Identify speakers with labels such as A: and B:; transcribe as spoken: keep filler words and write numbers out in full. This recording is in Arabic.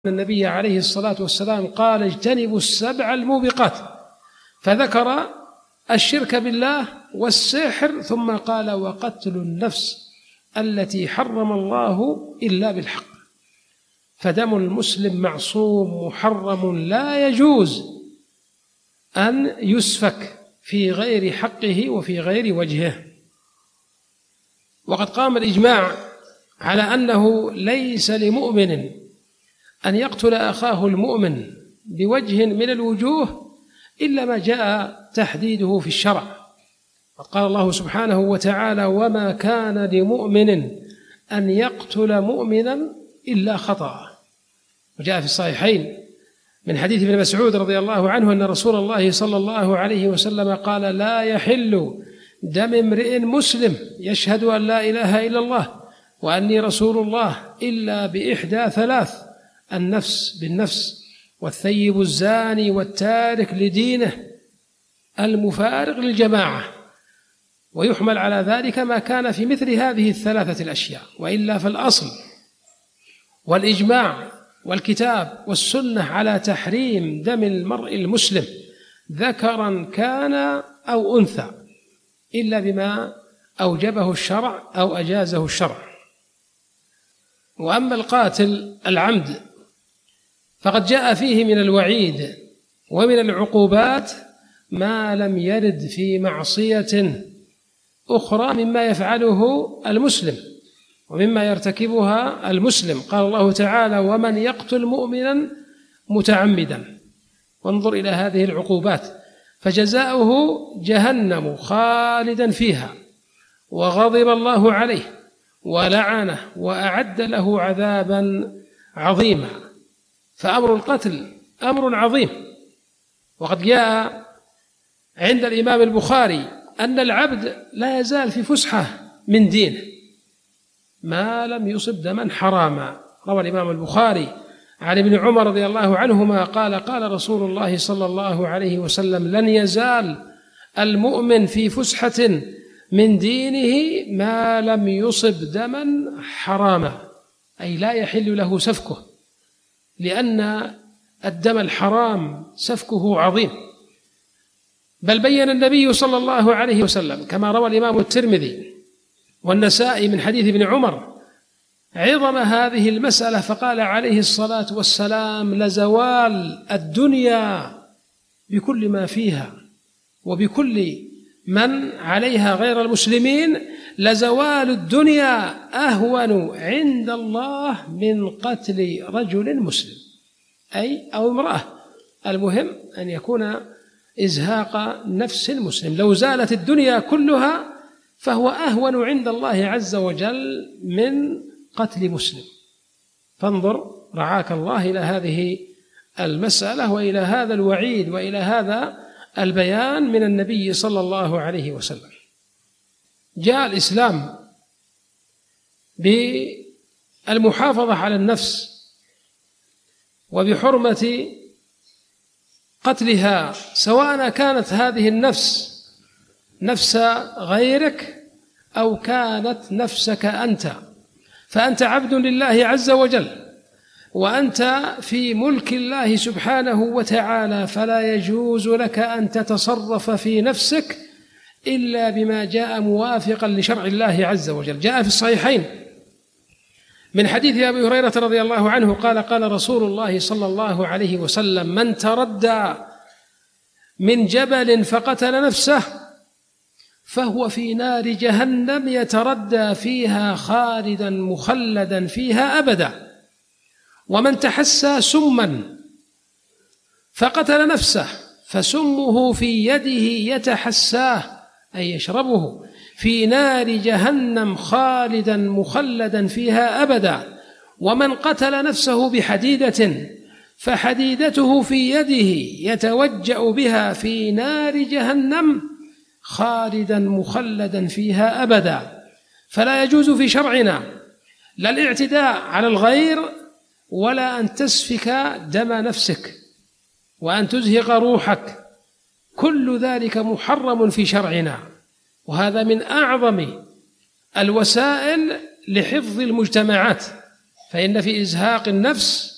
A: النبي عليه الصلاة والسلام قال: اجتنبوا السبع الموبقات، فذكر الشرك بالله والسحر، ثم قال: وقتل النفس التي حرم الله إلا بالحق. فدم المسلم معصوم محرم، لا يجوز أن يسفك في غير حقه وفي غير وجهه. وقد قام الإجماع على أنه ليس لمؤمن أن يقتل أخاه المؤمن بوجه من الوجوه إلا ما جاء تحديده في الشرع. قال الله سبحانه وتعالى: وما كان لمؤمن أن يقتل مؤمنا إلا خطأ. وجاء في الصحيحين من حديث ابن مسعود رضي الله عنه أن رسول الله صلى الله عليه وسلم قال: لا يحل دم امرئ مسلم يشهد أن لا إله إلا الله وأني رسول الله إلا بإحدى ثلاث: النفس بالنفس، والثيب الزاني، والتارك لدينه، المفارق للجماعة. ويحمل على ذلك ما كان في مثل هذه الثلاثة الأشياء، وإلا فالأصل والإجماع والكتاب والسنة على تحريم دم المرء المسلم ذكرا كان أو أنثى، إلا بما أوجبه الشرع أو أجازه الشرع. وأما القاتل العمد فقد جاء فيه من الوعيد ومن العقوبات ما لم يرد في معصية أخرى مما يفعله المسلم ومما يرتكبها المسلم. قال الله تعالى: ومن يقتل مؤمنا متعمدا. وانظر إلى هذه العقوبات: فجزاؤه جهنم خالدا فيها، وغضب الله عليه ولعنه وأعد له عذابا عظيما. فأمر القتل أمر عظيم. وقد جاء عند الإمام البخاري أن العبد لا يزال في فسحة من دينه ما لم يصب دما حراما. روى الإمام البخاري عن ابن عمر رضي الله عنهما قال: قال رسول الله صلى الله عليه وسلم: لن يزال المؤمن في فسحة من دينه ما لم يصب دما حراما، أي لا يحل له سفكه، لأن الدم الحرام سفكه عظيم. بل بين النبي صلى الله عليه وسلم كما روى الإمام الترمذي والنسائي من حديث ابن عمر عظم هذه المسألة، فقال عليه الصلاة والسلام: لزوال الدنيا بكل ما فيها وبكل من عليها غير المسلمين، لزوال الدنيا أهون عند الله من قتل رجل مسلم، أي أو امرأة. المهم أن يكون إزهاق نفس المسلم. لو زالت الدنيا كلها فهو أهون عند الله عز وجل من قتل مسلم. فانظر رعاك الله إلى هذه المسألة وإلى هذا الوعيد وإلى هذا البيان من النبي صلى الله عليه وسلم. جاء الإسلام بالمحافظة على النفس وبحرمة قتلها، سواء كانت هذه النفس نفس غيرك أو كانت نفسك أنت، فأنت عبد لله عز وجل، وأنت في ملك الله سبحانه وتعالى، فلا يجوز لك أن تتصرف في نفسك إلا بما جاء موافقا لشرع الله عز وجل. جاء في الصحيحين من حديث أبي هريرة رضي الله عنه قال: قال رسول الله صلى الله عليه وسلم: من تردى من جبل فقتل نفسه فهو في نار جهنم يتردى فيها خالدا مخلدا فيها أبدا. ومن تحسى سما فقتل نفسه فسمه في يده يتحساه، أي يشربه، في نار جهنم خالدا مخلدا فيها أبدا. ومن قتل نفسه بحديدة فحديدته في يده يتوجأ بها في نار جهنم خالدا مخلدا فيها أبدا. فلا يجوز في شرعنا لا الاعتداء على الغير ولا أن تسفك دم نفسك وأن تزهق روحك، كل ذلك محرم في شرعنا. وهذا من أعظم الوسائل لحفظ المجتمعات، فإن في إزهاق النفس